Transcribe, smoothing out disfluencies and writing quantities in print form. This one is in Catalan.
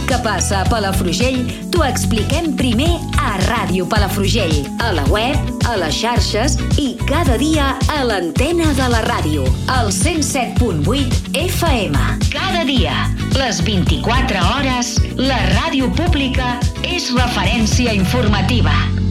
que passa a Palafrugell t'ho expliquem primer a Ràdio Palafrugell, a la web, a les xarxes i cada dia a l'antena de la ràdio, al 107.8 FM. Cada dia, les 24 hores, la ràdio pública és referència informativa.